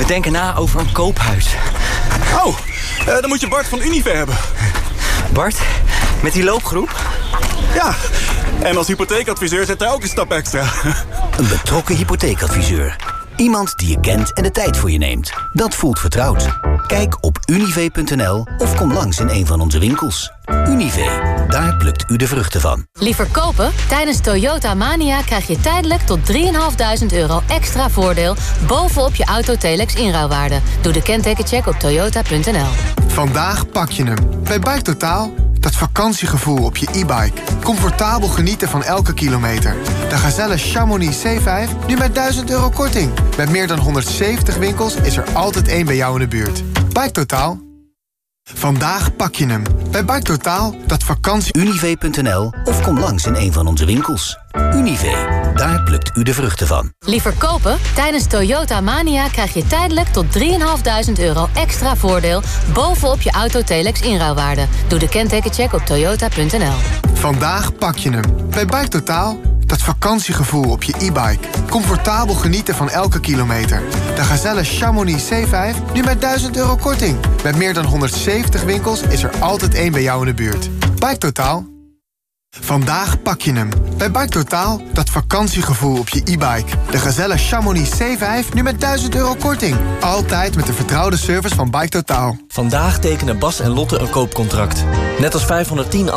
We denken na over een koophuis. Oh, dan moet je Bart van Unive hebben. Bart, met die loopgroep? Ja, en als hypotheekadviseur zit hij ook een stap extra. Een betrokken hypotheekadviseur. Iemand die je kent en de tijd voor je neemt. Dat voelt vertrouwd. Kijk op unive.nl of kom langs in een van onze winkels. Unive, daar plukt u de vruchten van. Liever kopen? Tijdens Toyota Mania krijg je tijdelijk tot €3.500 extra voordeel bovenop je Auto-Telex inruilwaarde. Doe de kentekencheck op toyota.nl. Vandaag pak je hem. Bij Bike Totaal. Dat vakantiegevoel op je e-bike. Comfortabel genieten van elke kilometer. De Gazelle Chamonix C5 nu met €1.000 korting. Met meer dan 170 winkels is er altijd één bij jou in de buurt. Bike Totaal. Vandaag pak je hem. Bij Bike Totaal, dat vakantie... Unive.nl of kom langs in een van onze winkels. Unive, daar plukt u de vruchten van. Liever kopen? Tijdens Toyota Mania krijg je tijdelijk tot €3.500 extra voordeel bovenop je Auto-Telex inruilwaarde. Doe de kentekencheck op toyota.nl. Vandaag pak je hem. Bij Bike Totaal. Dat vakantiegevoel op je e-bike. Comfortabel genieten van elke kilometer. De Gazelle Chamonix C5 nu met €1.000 korting. Met meer dan 170 winkels is er altijd één bij jou in de buurt. Bike Totaal. Vandaag pak je hem. Bij Bike Totaal, dat vakantiegevoel op je e-bike. De Gazelle Chamonix C5 nu met €1.000 korting. Altijd met de vertrouwde service van Bike Totaal. Vandaag tekenen Bas en Lotte een koopcontract. Net als 510